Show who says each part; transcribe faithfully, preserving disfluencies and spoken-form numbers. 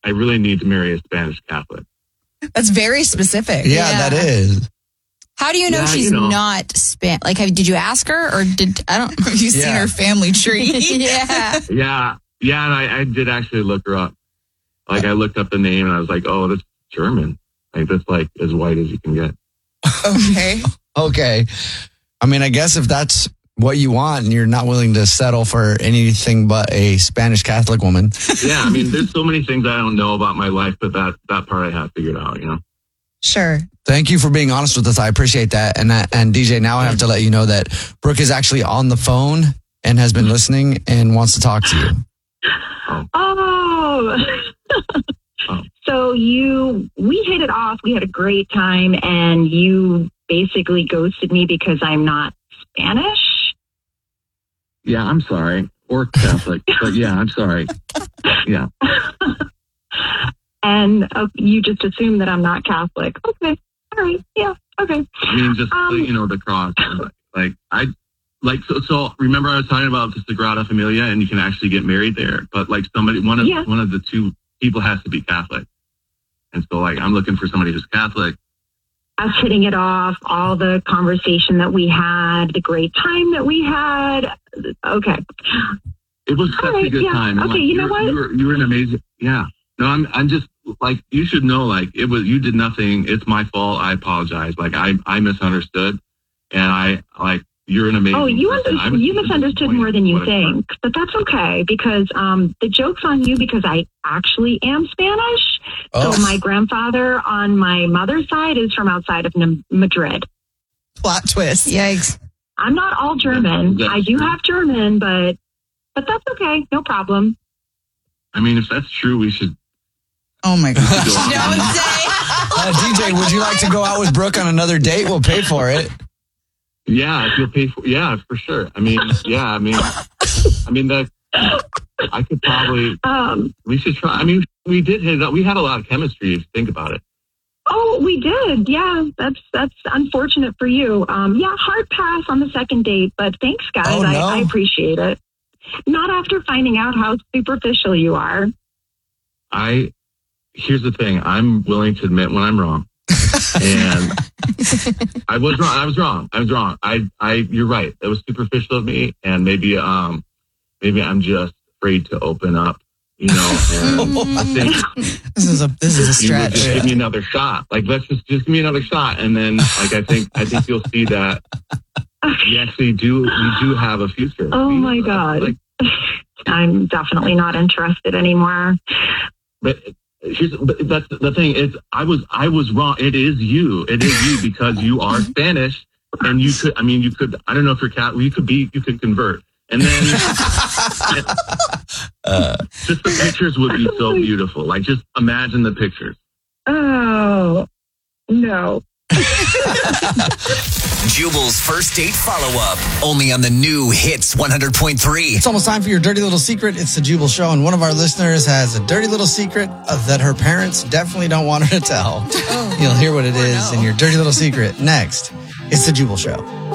Speaker 1: I really need to marry a Spanish Catholic.
Speaker 2: That's very specific.
Speaker 3: Yeah,
Speaker 4: Yeah.
Speaker 3: that is.
Speaker 4: How do you know
Speaker 1: Yeah,
Speaker 4: she's
Speaker 1: you know.
Speaker 4: not Span? Like, have, did you ask her or did I don't?
Speaker 2: Have you seen
Speaker 3: Yeah.
Speaker 2: her family tree?
Speaker 4: Yeah.
Speaker 1: Yeah, yeah, and I, I did actually look her up. Like, I looked up the name, and I was like, oh, that's German. Like, that's, like, as white as you can get.
Speaker 2: Okay.
Speaker 3: Okay. I mean, I guess if that's what you want and you're not willing to settle for anything but a Spanish Catholic woman.
Speaker 1: Yeah, I mean, there's so many things I don't know about my life, but that, that part I have figured out, you know?
Speaker 2: Sure.
Speaker 3: Thank you for being honest with us. I appreciate that. And that, and D J, now I have to let you know that Brooke is actually on the phone and has been listening and wants to talk to you.
Speaker 5: Oh.
Speaker 1: Oh.
Speaker 5: So you, we hit it off. We had a great time, and you basically ghosted me because I'm not Spanish.
Speaker 1: Yeah, I'm sorry. Or Catholic, but yeah, I'm sorry. Yeah.
Speaker 5: And uh, you just assume that I'm not Catholic. Okay. All right. Yeah. Okay.
Speaker 1: I mean, just,
Speaker 5: Um,
Speaker 1: you know, the cross. Like, I, like, so, so remember I was talking about the Sagrada Familia, and you can actually get married there. But, like, somebody, one of,
Speaker 5: Yeah.
Speaker 1: one of the two people has to be Catholic. And so, like, I'm looking for somebody who's Catholic.
Speaker 5: Us hitting it off, all the conversation that we had, the great time that we had. Okay.
Speaker 1: It was such
Speaker 5: All right,
Speaker 1: a good
Speaker 5: yeah.
Speaker 1: time. And,
Speaker 5: Okay,
Speaker 1: like,
Speaker 5: you know
Speaker 1: were-
Speaker 5: what?
Speaker 1: You were, you were an amazing, yeah. No, I'm, I'm just, like, you should know, like, it was, you did nothing. It's my fault. I apologize. Like, I, I misunderstood. And I, like, you're an amazing
Speaker 5: Oh, you
Speaker 1: person.
Speaker 5: under-
Speaker 1: I was
Speaker 5: you
Speaker 1: just
Speaker 5: misunderstood
Speaker 1: disappointed
Speaker 5: more than you
Speaker 1: what I heard.
Speaker 5: think, but that's okay because um, the joke's on you because I actually am Spanish.
Speaker 3: Oh.
Speaker 5: So my grandfather on my mother's side is from outside of N- Madrid.
Speaker 2: Plot twist.
Speaker 4: Yikes.
Speaker 5: I'm not all German.
Speaker 1: That's
Speaker 5: I do
Speaker 1: true.
Speaker 5: have German, but but that's okay. No problem.
Speaker 1: I mean, if that's true, we should
Speaker 2: Oh my
Speaker 1: go
Speaker 2: gosh.
Speaker 1: out.
Speaker 4: Don't say.
Speaker 3: Uh, D J, would you like to go out with Brooke on another date? We'll pay for it.
Speaker 1: Yeah, if you'll pay for, yeah, for sure. I mean, yeah, I mean, I mean, that I could probably,
Speaker 5: Um,
Speaker 1: we should try. I mean, we did hit it up. We had a lot of chemistry, if you think about it.
Speaker 5: oh, we did. Yeah, that's that's unfortunate for you. Um, yeah, hard pass on the second date, but thanks, guys.
Speaker 3: Oh, no.
Speaker 5: I, I appreciate it. Not after finding out how superficial you are.
Speaker 1: I, here's the thing. I'm willing to admit when I'm wrong. And I was wrong. I was wrong. I was wrong. I, I, you're right. It was superficial of me. And maybe, um, maybe I'm just afraid to open up, you know, and I think
Speaker 2: This is a this is a
Speaker 1: you would
Speaker 2: stretch.
Speaker 1: just give me another shot. Like, let's just, just give me another shot. And then, like, I think, I think you'll see that we actually do, we do have a future.
Speaker 5: Oh
Speaker 1: We-
Speaker 5: my God.
Speaker 1: Like,
Speaker 5: I'm definitely not interested anymore.
Speaker 1: but here's, but that's the thing is, I was, I was wrong. It is you. It is you because you are Spanish and you could, I mean, you could, I don't know if you're Catholic, you could be, you could convert. And then
Speaker 3: Uh,
Speaker 1: just the pictures would be so beautiful. Like, just imagine the pictures.
Speaker 5: Oh, no.
Speaker 6: Jubal's first date follow-up, only on the new Hits one hundred point three.
Speaker 3: It's almost time for your dirty little secret. It's the Jubal Show, and one of our listeners has a dirty little secret uh, that her parents definitely don't want her to tell. You'll hear what it is in your dirty little secret next. It's the Jubal Show.